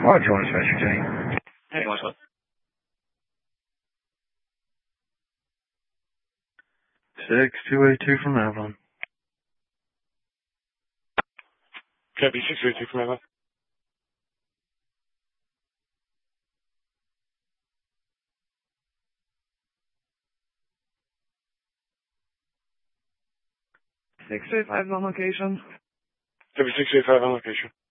Why do you want to special team? Hey, what's up? 6282 from Avalon. Copy 682 from Avalon. Six two five on location. Copy 685 on location.